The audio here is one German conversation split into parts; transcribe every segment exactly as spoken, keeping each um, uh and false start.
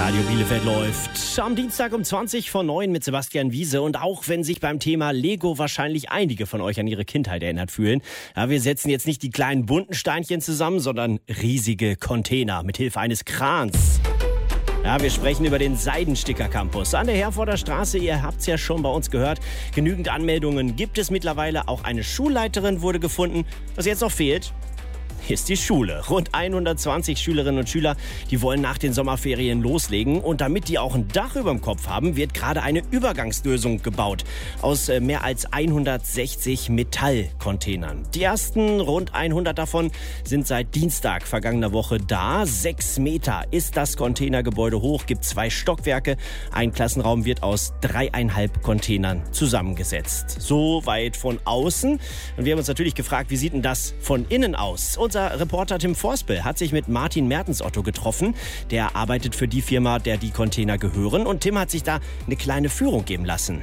Radio Bielefeld läuft am Dienstag um zwanzig vor neun mit Sebastian Wiese. Und auch wenn sich beim Thema Lego wahrscheinlich einige von euch an ihre Kindheit erinnert fühlen, ja, wir setzen jetzt nicht die kleinen bunten Steinchen zusammen, sondern riesige Container mit Hilfe eines Krans. Ja, wir sprechen über den Seidensticker Campus an der Herforder Straße. Ihr habt's ja schon bei uns gehört. Genügend Anmeldungen gibt es mittlerweile. Auch eine Schulleiterin wurde gefunden. Was jetzt noch fehlt, ist die Schule. Rund hundertzwanzig Schülerinnen und Schüler, die wollen nach den Sommerferien loslegen. Und damit die auch ein Dach über dem Kopf haben, wird gerade eine Übergangslösung gebaut aus äh, mehr als hundertsechzig Metallcontainern. Die ersten rund hundert davon sind seit Dienstag vergangener Woche da. Sechs Meter ist das Containergebäude hoch, gibt zwei Stockwerke. Ein Klassenraum wird aus dreieinhalb Containern zusammengesetzt. So weit von außen. Und wir haben uns natürlich gefragt, wie sieht denn das von innen aus? Und Unser Reporter Tim Forspel hat sich mit Martin Mertens-Otto getroffen. Der arbeitet für die Firma, der die Container gehören. Und Tim hat sich da eine kleine Führung geben lassen.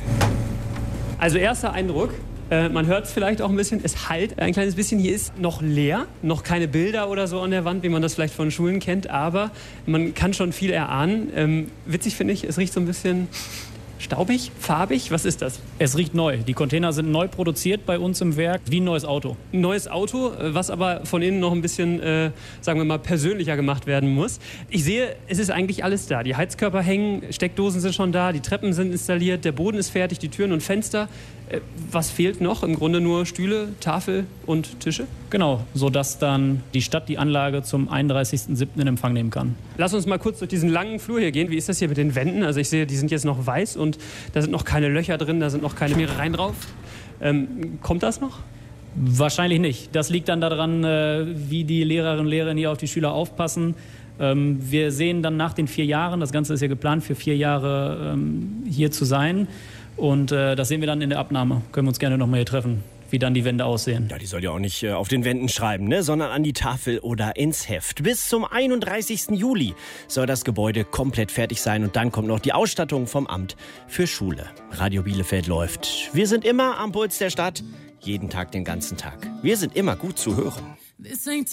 Also erster Eindruck, äh, man hört es vielleicht auch ein bisschen, es hallt ein kleines bisschen. Hier ist noch leer, noch keine Bilder oder so an der Wand, wie man das vielleicht von Schulen kennt. Aber man kann schon viel erahnen. Ähm, witzig finde ich, es riecht so ein bisschen staubig, farbig. Was ist das? Es riecht neu. Die Container sind neu produziert bei uns im Werk, wie ein neues Auto. Ein neues Auto, was aber von innen noch ein bisschen, äh, sagen wir mal, persönlicher gemacht werden muss. Ich sehe, es ist eigentlich alles da. Die Heizkörper hängen, Steckdosen sind schon da, die Treppen sind installiert, der Boden ist fertig, die Türen und Fenster. Äh, was fehlt noch? Im Grunde nur Stühle, Tafel und Tische? Genau, sodass dann die Stadt die Anlage zum einunddreißigsten siebten in Empfang nehmen kann. Lass uns mal kurz durch diesen langen Flur hier gehen. Wie ist das hier mit den Wänden? Also ich sehe, die sind jetzt noch weiß und da sind noch keine Löcher drin, da sind noch keine Meerereien drauf. Ähm, kommt das noch? Wahrscheinlich nicht. Das liegt dann daran, äh, wie die Lehrerinnen und Lehrer hier auf die Schüler aufpassen. Ähm, wir sehen dann nach den vier Jahren, das Ganze ist ja geplant, für vier Jahre ähm, hier zu sein. Und äh, das sehen wir dann in der Abnahme. Können wir uns gerne noch mal hier treffen, wie dann die Wände aussehen. Ja, die soll ja auch nicht äh, auf den Wänden schreiben, ne, sondern an die Tafel oder ins Heft. Bis zum einunddreißigsten Juli soll das Gebäude komplett fertig sein. Und dann kommt noch die Ausstattung vom Amt für Schule. Radio Bielefeld läuft. Wir sind immer am Puls der Stadt, jeden Tag, den ganzen Tag. Wir sind immer gut zu hören.